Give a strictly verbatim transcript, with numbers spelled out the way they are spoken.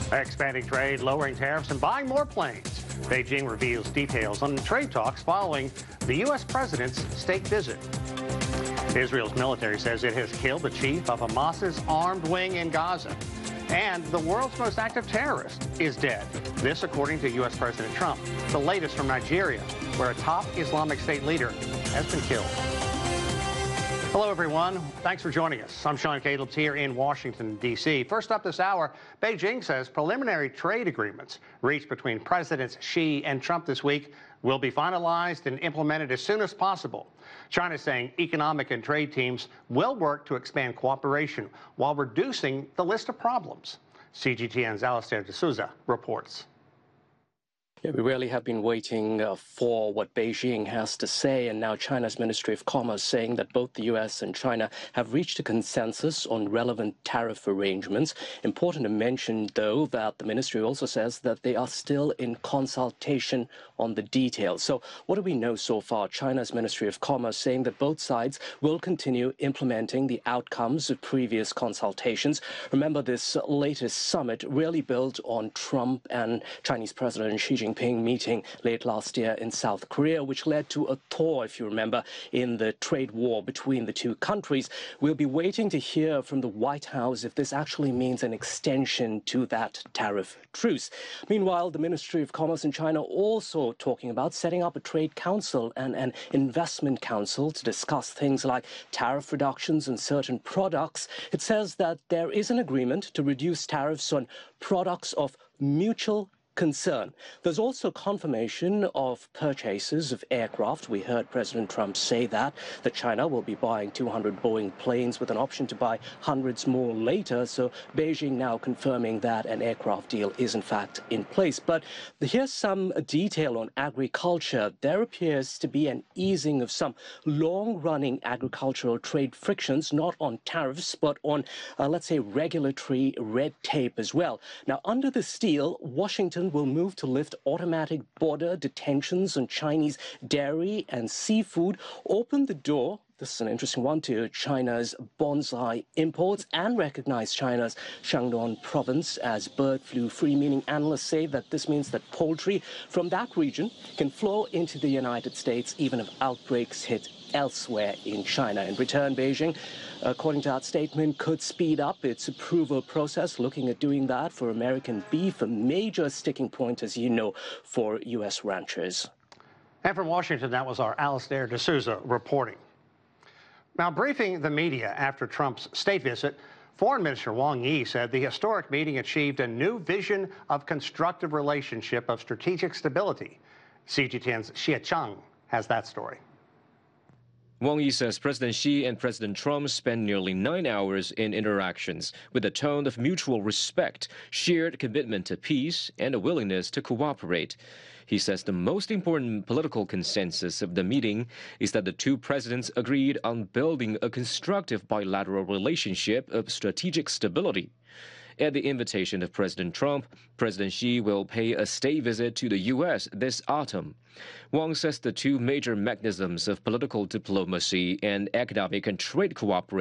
Expanding trade, lowering tariffs, and buying more planes. Beijing reveals details on trade talks following the U S president's state visit. Israel's military says it has killed the chief of Hamas's armed wing in Gaza. And the world's most active terrorist is dead. This according to U S President Trump. The latest from Nigeria, where a top Islamic State leader has been killed. Hello, everyone. Thanks for joining us. I'm Sean Caleb here in Washington, D C First up this hour, Beijing says preliminary trade agreements reached between Presidents Xi and Trump this week will be finalized and implemented as soon as possible. China is saying economic and trade teams will work to expand cooperation while reducing the list of problems. C G T N's Alastair de Souza reports. Yeah, we really have been waiting uh, for what Beijing has to say, and now China's Ministry of Commerce saying that both the U S and China have reached a consensus on relevant tariff arrangements. Important to mention, though, that the ministry also says that they are still in consultation on the details. So what do we know so far? China's Ministry of Commerce saying that both sides will continue implementing the outcomes of previous consultations. Remember, this latest summit really built on Trump and Chinese President Xi Jinping Jinping meeting late last year in South Korea, which led to a thaw, if you remember, in the trade war between the two countries. We'll be waiting to hear from the White House if this actually means an extension to that tariff truce. Meanwhile, the Ministry of Commerce in China also talking about setting up a trade council and an investment council to discuss things like tariff reductions on certain products. It says that there is an agreement to reduce tariffs on products of mutual concern. There's also confirmation of purchases of aircraft. We heard President Trump say that, that China will be buying two hundred Boeing planes with an option to buy hundreds more later. So Beijing now confirming that an aircraft deal is in fact in place. But here's some detail on agriculture. There appears to be an easing of some long-running agricultural trade frictions, not on tariffs, but on, uh, let's say, regulatory red tape as well. Now, under this deal, Washington will move to lift automatic border detentions on Chinese dairy and seafood, open the door, this is an interesting one, to China's bonsai imports, and recognize China's Shandong province as bird flu free, meaning analysts say that this means that poultry from that region can flow into the United States even if outbreaks hit elsewhere in China. In return, Beijing, according to that statement, could speed up its approval process, looking at doing that for American beef, a major sticking point, as you know, for U S ranchers. And from Washington, that was our Alastair de Souza reporting. Now, briefing the media after Trump's state visit, Foreign Minister Wang Yi said the historic meeting achieved a new vision of constructive relationship of strategic stability. C G T N's Xie Chang has that story. Wang Yi says President Xi and President Trump spent nearly nine hours in interactions with a tone of mutual respect, shared commitment to peace, and a willingness to cooperate. He says the most important political consensus of the meeting is that the two presidents agreed on building a constructive bilateral relationship of strategic stability. At the invitation of President Trump, President Xi will pay a state visit to the U S this autumn. Wang says the two major mechanisms of political diplomacy and economic and trade cooperation